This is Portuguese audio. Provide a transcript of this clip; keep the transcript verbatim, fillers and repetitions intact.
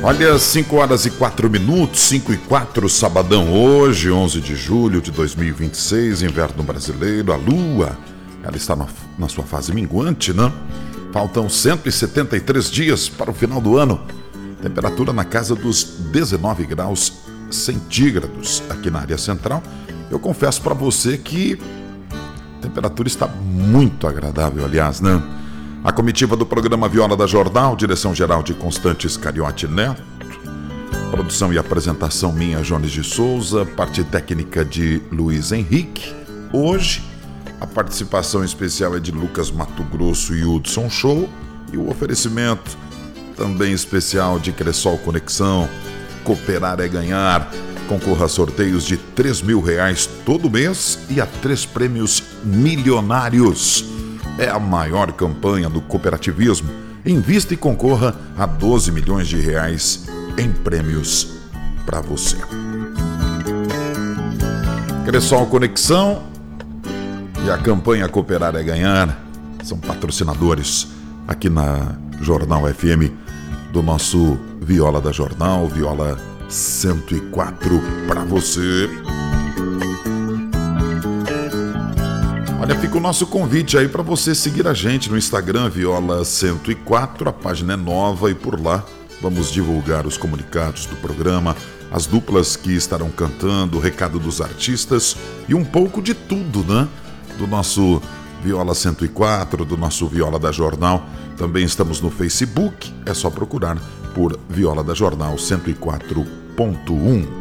Olha, cinco horas e quatro minutos, cinco e quatro, sabadão hoje, onze de julho de dois mil e vinte e seis, inverno brasileiro, a lua, ela está na, na sua fase minguante, né? Faltam cento e setenta e três dias para o final do ano, temperatura na casa dos dezenove graus centígrados aqui na área central. Eu confesso para você que a temperatura está muito agradável, aliás, né? A comitiva do programa Viola da Jornal, direção-geral de Constantes Cariotti Neto, produção e apresentação minha, Jones de Souza, parte técnica de Luiz Henrique. Hoje, a participação especial é de Lucas Mato Grosso e Hudson Show, e o oferecimento também especial de Cressol Conexão, Cooperar é Ganhar, concorra a sorteios de três mil reais todo mês e a três prêmios milionários. É a maior campanha do cooperativismo. Invista e concorra a doze milhões de reais em prêmios para você. Cressol Conexão e a campanha Cooperar é Ganhar são patrocinadores aqui na Jornal F M do nosso Viola da Jornal, Viola cento e quatro para você. Olha, fica o nosso convite aí para você seguir a gente no Instagram, Viola cento e quatro, a página é nova e por lá vamos divulgar os comunicados do programa, as duplas que estarão cantando, o recado dos artistas e um pouco de tudo, né? Do nosso Viola cento e quatro, do nosso Viola da Jornal. Também estamos no Facebook, é só procurar por Viola da Jornal cento e quatro ponto um.